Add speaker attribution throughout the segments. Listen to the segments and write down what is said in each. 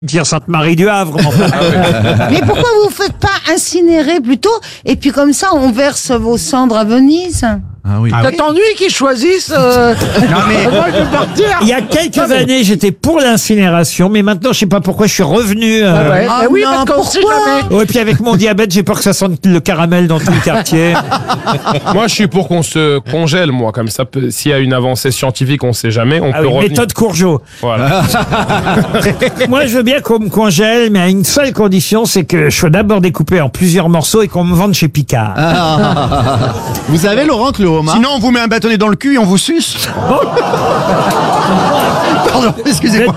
Speaker 1: Dire Sainte-Marie du Havre. Enfin.
Speaker 2: Mais pourquoi vous ne faites pas incinérer plutôt? Et puis comme ça, on verse vos cendres à Venise.
Speaker 3: Ah oui.
Speaker 4: Ça t'ennuie qu'ils choisissent
Speaker 1: Non, mais
Speaker 4: moi je vais partir.
Speaker 1: il y a quelques années, j'étais pour l'incinération, mais maintenant, je sais pas pourquoi je suis revenu.
Speaker 4: Ouais.
Speaker 2: Ah
Speaker 4: Mais oui,
Speaker 2: non,
Speaker 4: parce qu'on sait
Speaker 2: pourquoi
Speaker 4: jamais.
Speaker 1: Ouais, puis avec mon diabète, j'ai peur que ça sente le caramel dans tout le quartier.
Speaker 5: Moi, je suis pour qu'on se congèle, moi, comme ça. S'il y a une avancée scientifique, on sait jamais, on
Speaker 1: Ah
Speaker 5: peut
Speaker 1: oui,
Speaker 5: revenir.
Speaker 1: méthode Courgeot.
Speaker 5: Voilà.
Speaker 1: Moi, je veux bien qu'on me congèle, mais à une seule condition, c'est que je sois d'abord découpé en plusieurs morceaux et qu'on me vende chez Picard.
Speaker 3: Vous savez, Laurent, que le homard...
Speaker 6: Sinon, on vous met un bâtonnet dans le cul et on vous suce. Pardon, excusez-moi.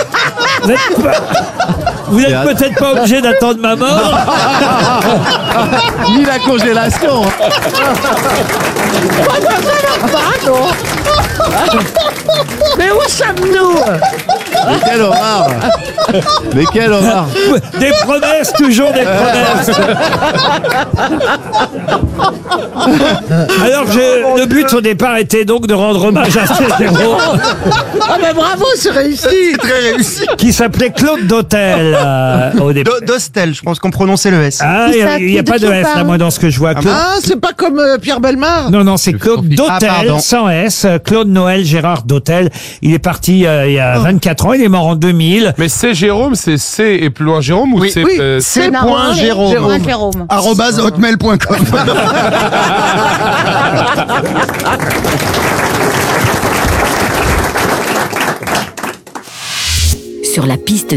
Speaker 1: Vous êtes peut-être pas obligé d'attendre ma mort.
Speaker 3: Ni la congélation.
Speaker 4: Mais où sommes-nous?
Speaker 3: Mais quel homard. Mais quel homard.
Speaker 1: Des promesses, toujours des promesses. Alors, le but au départ était donc de rendre hommage à ce héros
Speaker 4: Ah ben bravo, c'est réussi.
Speaker 6: Très réussi.
Speaker 1: qui s'appelait Claude Dautel au départ.
Speaker 6: Dostel, je pense qu'on prononçait le S.
Speaker 1: Ah, il n'y a pas de S là, moi, dans ce que je vois. Claude...
Speaker 4: Ah, c'est pas comme Pierre Bellemare.
Speaker 1: Non, non, c'est Claude Dautel,
Speaker 6: pardon.
Speaker 1: sans S. Claude Noël Gérard Dautel. Il est parti il y a 24 ans, il est mort en 2000.
Speaker 5: Mais c'est Jérôme, c'est C et plus loin Jérôme ou
Speaker 6: Oui,
Speaker 5: c'est
Speaker 4: oui,
Speaker 2: C'est
Speaker 6: Jérôme.
Speaker 2: Jérôme.
Speaker 6: @hotmail.com.
Speaker 7: Sur la piste